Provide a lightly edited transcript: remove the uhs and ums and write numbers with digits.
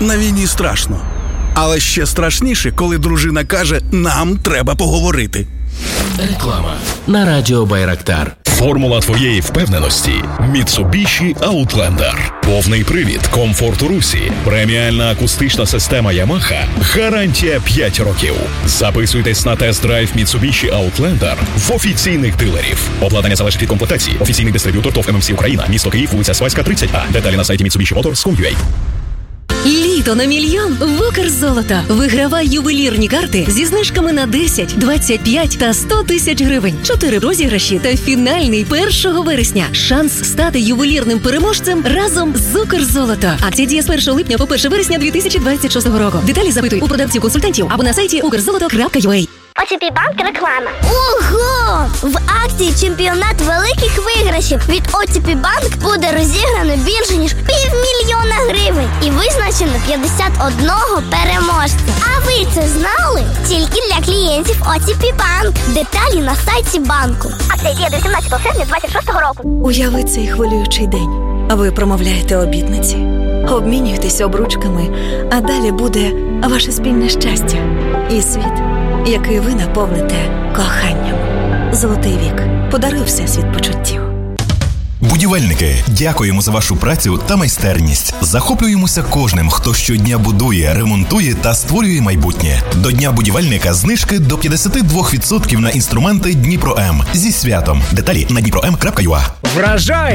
На війні страшно. Але ще страшніше, коли дружина каже, нам треба поговорити. Реклама на радіо Байрактар. Формула твоєї впевненості – Mitsubishi Outlander. Повний привід, комфорт у русі, преміальна акустична система Yamaha, гарантія 5 років. Записуйтесь на тест-драйв Mitsubishi Outlander в офіційних дилерів. Обладнання залежить від комплектації. Офіційний дистриб'ютор ТОВ ММС Україна. Місто Київ, вулиця Свайська, 30А. Деталі на сайті MitsubishiMotors.com.ua. Літо на мільйон в Укрзолото. Вигравай ювелірні карти зі знижками на 10, 25 та 100 тисяч гривень. 4 розіграші та фінальний 1 вересня. Шанс стати ювелірним переможцем разом з Укрзолото. Акція діє з 1 липня по 1 вересня 2026 року. Деталі запитуй у продавців-консультантів або на сайті ukrzoloto.ua. ОТП Банк реклама. Ого! В акції «Чемпіонат великих виграшів» від ОТП Банк буде розіграно більше, ніж 500 000 гривень. І визначено 51 переможця. А ви це знали? Тільки для клієнтів ОТП Банк. Деталі на сайті банку. Акція діє до 18 серпня 2026 року. Уяви цей хвилюючий день. Ви промовляєте обітниці, обмінюєтесь обручками, а далі буде ваше спільне щастя і світ, який ви наповните коханням. Золотий вік. Подаруй Всесвіт почуттів. Будівельники, дякуємо за вашу працю та майстерність. Захоплюємося кожним, хто щодня будує, ремонтує та створює майбутнє. До Дня будівельника знижки до 52% на інструменти Дніпро М. Зі святом. Деталі на dniprom.ua. Вражай!